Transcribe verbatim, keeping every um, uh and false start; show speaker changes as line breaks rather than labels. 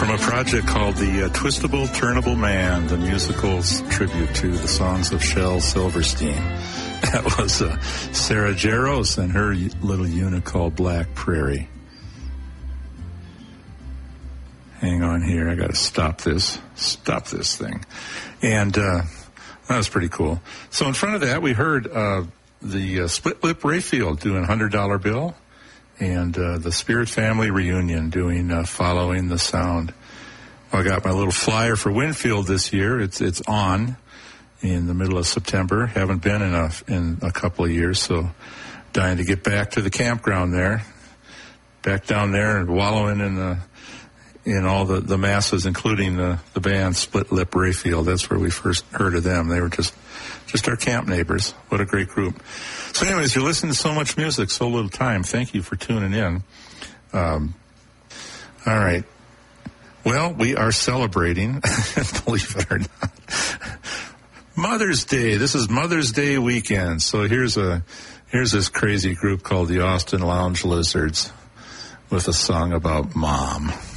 from a project called the uh, Twistable Turnable Man, the musical's tribute to the songs of Shel Silverstein. That was uh, Sarah Jaros and her little unit called Black Prairie. Hang on here, I got to stop this, stop this thing. And uh, that was pretty cool. So in front of that, we heard uh, the uh, Split Lip Rayfield doing one hundred dollar Bill, and uh, the Spirit Family Reunion doing uh, Following the Sound. I got my little flyer for Winfield this year. It's it's on in the middle of September. Haven't been in a in a couple of years, so dying to get back to the campground there, back down there and wallowing in the in all the, the masses, including the, the band Split Lip Rayfield. That's where we first heard of them. They were just just our camp neighbors. What a great group. So anyways, you're listening to so much music, so little time. Thank you for tuning in. Um, all right. Well, we are celebrating, believe it or not, Mother's Day. This is Mother's Day weekend. So here's a here's this crazy group called the Austin Lounge Lizards with a song about Mom.